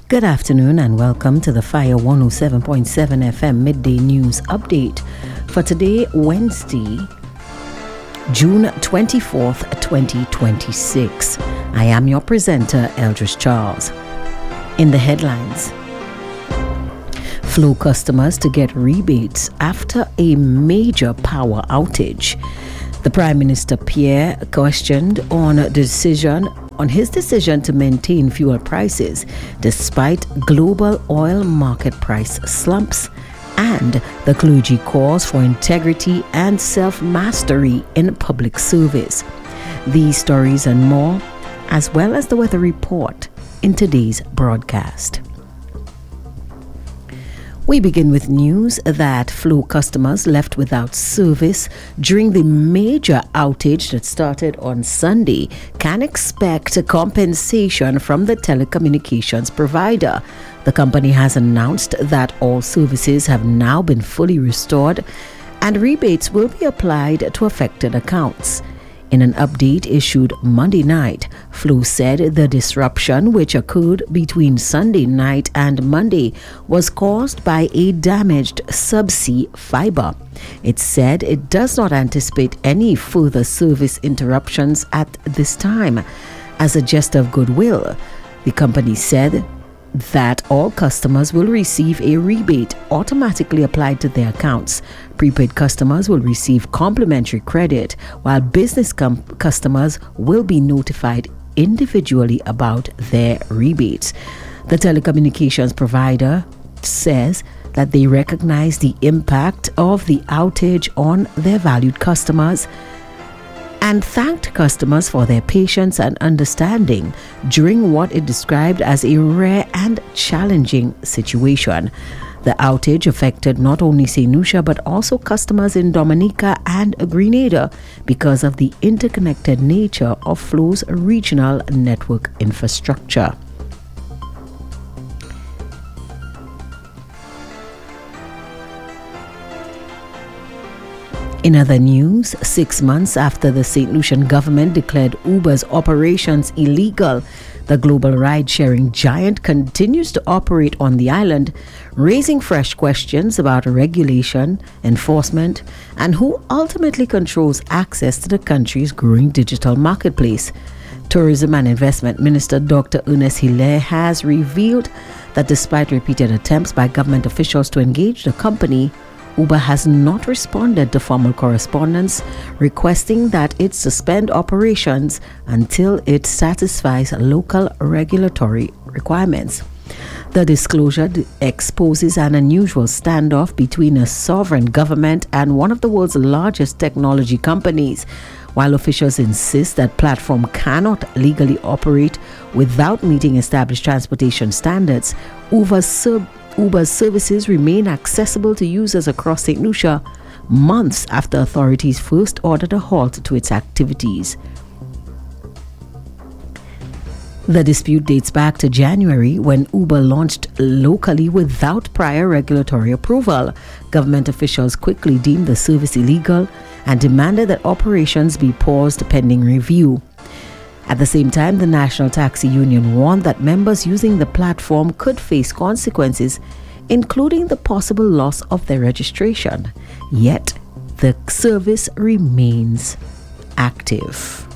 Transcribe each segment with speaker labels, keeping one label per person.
Speaker 1: Good afternoon and welcome to the Fire 107.7 FM Midday News Update for today, Wednesday, June 24th, 2026. I am your presenter, Eldridge Charles. In the headlines, Flow customers to get rebates after a major power outage. The Prime Minister Pierre questioned on his decision to maintain fuel prices despite global oil market price slumps, and the clergy calls for integrity and self-mastery in public service. These stories and more, as well as the weather report in today's broadcast. We begin with news that Flow customers left without service during the major outage that started on Sunday can expect a compensation from the telecommunications provider. The company has announced that all services have now been fully restored and rebates will be applied to affected accounts. In an update issued Monday night, Flow said the disruption, which occurred between Sunday night and Monday, was caused by a damaged subsea fiber. It said it does not anticipate any further service interruptions at this time. As a gesture of goodwill, the company said that all customers will receive a rebate automatically applied to their accounts. Prepaid customers will receive complimentary credit, while business customers will be notified individually about their rebates. The telecommunications provider says that they recognize the impact of the outage on their valued customers and thanked customers for their patience and understanding during what it described as a rare and challenging situation. The outage affected not only St. Lucia but also customers in Dominica and Grenada because of the interconnected nature of Flow's regional network infrastructure. In other news, 6 months after the St. Lucian government declared Uber's operations illegal, the global ride-sharing giant continues to operate on the island, raising fresh questions about regulation, enforcement, and who ultimately controls access to the country's growing digital marketplace. Tourism and Investment Minister Dr. Ernest Hilaire has revealed that despite repeated attempts by government officials to engage the company, Uber has not responded to formal correspondence requesting that it suspend operations until it satisfies local regulatory requirements. The disclosure exposes an unusual standoff between a sovereign government and one of the world's largest technology companies. While officials insist that platform cannot legally operate without meeting established transportation standards, Uber's services remain accessible to users across St. Lucia months after authorities first ordered a halt to its activities. The dispute dates back to January when Uber launched locally without prior regulatory approval. Government officials quickly deemed the service illegal and demanded that operations be paused pending review. At the same time, the National Taxi Union warned that members using the platform could face consequences, including the possible loss of their registration. Yet, the service remains active.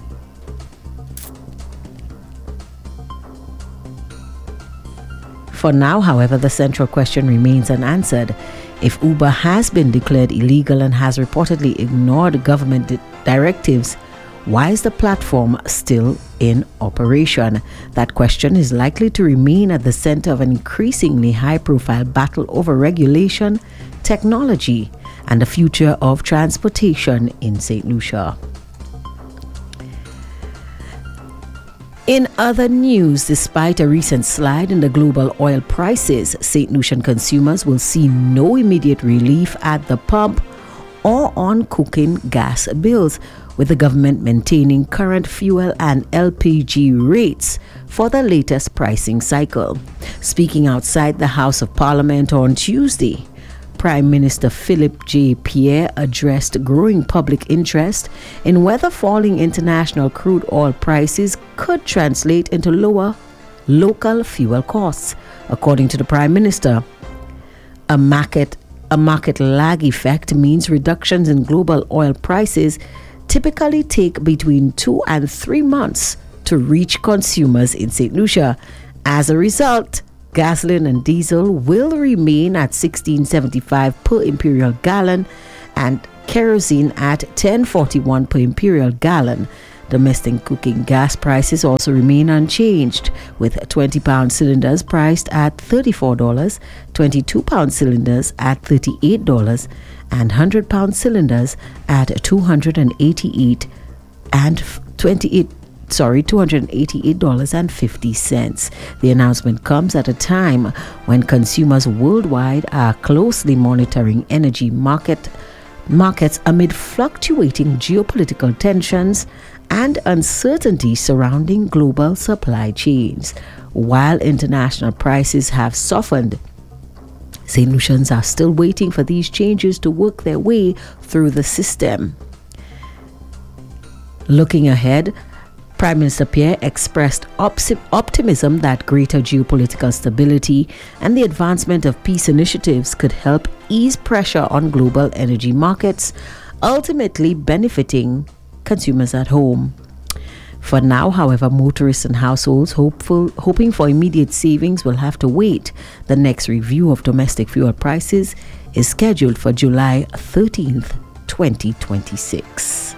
Speaker 1: For now, however, the central question remains unanswered. If Uber has been declared illegal and has reportedly ignored government directives, why is the platform still in operation? That question is likely to remain at the center of an increasingly high-profile battle over regulation, technology, and the future of transportation in St. Lucia. In other news, despite a recent slide in the global oil prices, St. Lucian consumers will see no immediate relief at the pump or on cooking gas bills, with the government maintaining current fuel and LPG rates for the latest pricing cycle. Speaking outside the House of Parliament on Tuesday, Prime Minister Philip J. Pierre addressed growing public interest in whether falling international crude oil prices could translate into lower local fuel costs. According to the Prime Minister, a market lag effect means reductions in global oil prices typically take between 2 and 3 months to reach consumers in St. Lucia. As a result, gasoline and diesel will remain at $16.75 per imperial gallon and kerosene at $10.41 per imperial gallon. Domestic cooking gas prices also remain unchanged, with 20-pound cylinders priced at $34, 22-pound cylinders at $38, and 100-pound cylinders at $288 and $288.50. The announcement comes at a time when consumers worldwide are closely monitoring energy markets amid fluctuating geopolitical tensions and uncertainty surrounding global supply chains. While international prices have softened, St. Lucians are still waiting for these changes to work their way through the system. Looking ahead, Prime Minister Pierre expressed optimism that greater geopolitical stability and the advancement of peace initiatives could help ease pressure on global energy markets, ultimately benefiting consumers at home. For now, however, motorists and households hoping for immediate savings will have to wait. The next review of domestic fuel prices is scheduled for July 13th, 2026.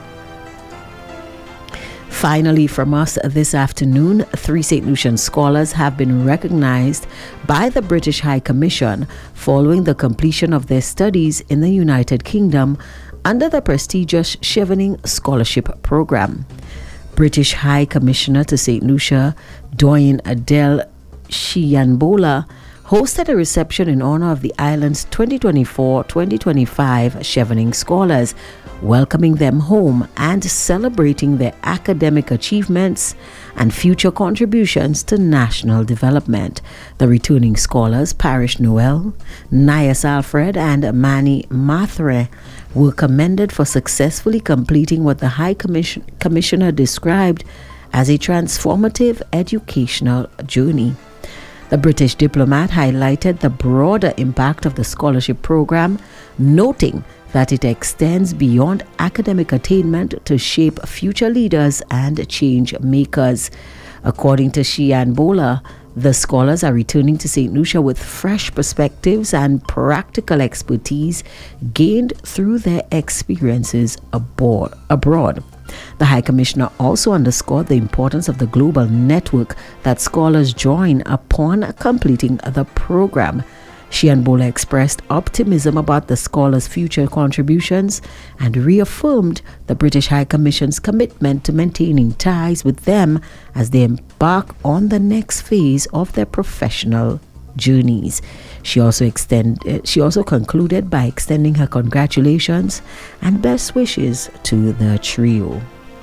Speaker 1: Finally, from us this afternoon, 3 St. Lucian scholars have been recognized by the British High Commission following the completion of their studies in the United Kingdom under the prestigious Chevening Scholarship Program. British High Commissioner to St. Lucia, Doyen Adele Shiyanbola, hosted a reception in honor of the island's 2024-2025 Chevening scholars, welcoming them home and celebrating their academic achievements and future contributions to national development. The returning scholars, Parish Noel, Nias Alfred, and Manny Mathre, were commended for successfully completing what the High Commissioner described as a transformative educational journey. The British diplomat highlighted the broader impact of the scholarship program, noting that it extends beyond academic attainment to shape future leaders and change makers. According to Shiyanbola, the scholars are returning to St. Lucia with fresh perspectives and practical expertise gained through their experiences abroad. The High Commissioner also underscored the importance of the global network that scholars join upon completing the program. Shiyanbola expressed optimism about the scholars' future contributions and reaffirmed the British High Commission's commitment to maintaining ties with them as they embark on the next phase of their professional journeys. She also concluded by extending her congratulations and best wishes to the trio.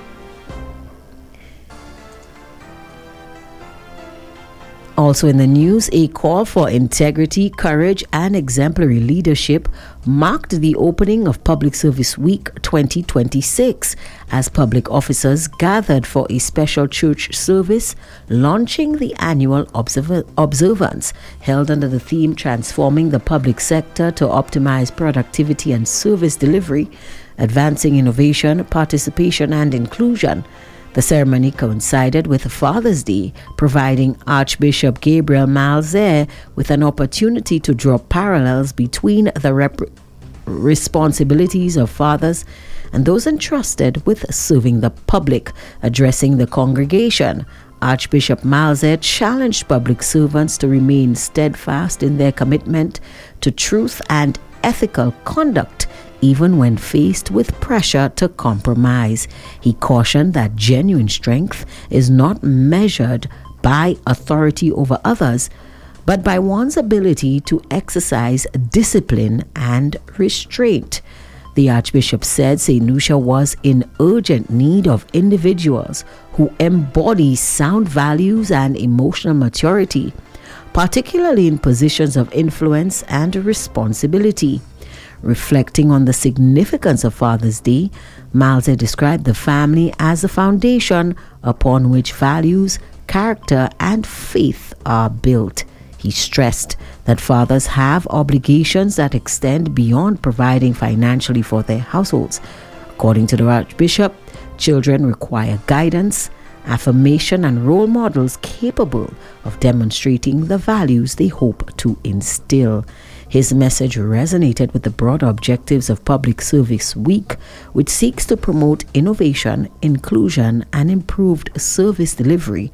Speaker 1: Also in the news, a call for integrity, courage, and exemplary leadership marked the opening of Public Service Week 2026 as public officers gathered for a special church service launching the annual observance held under the theme Transforming the Public Sector to Optimize Productivity and Service Delivery, Advancing Innovation, Participation, and Inclusion. The ceremony coincided with Father's Day, providing Archbishop Gabriel Malzer with an opportunity to draw parallels between the responsibilities of fathers and those entrusted with serving the public. Addressing the congregation, Archbishop Malzer challenged public servants to remain steadfast in their commitment to truth and ethical conduct, even when faced with pressure to compromise. He cautioned that genuine strength is not measured by authority over others, but by one's ability to exercise discipline and restraint. The Archbishop said St. Lucia was in urgent need of individuals who embody sound values and emotional maturity, particularly in positions of influence and responsibility. Reflecting on the significance of Father's Day, Malzer described the family as the foundation upon which values, character, and faith are built. He stressed that fathers have obligations that extend beyond providing financially for their households. According to the Archbishop, children require guidance, affirmation, and role models capable of demonstrating the values they hope to instill. His message resonated with the broader objectives of Public Service Week, which seeks to promote innovation, inclusion, and improved service delivery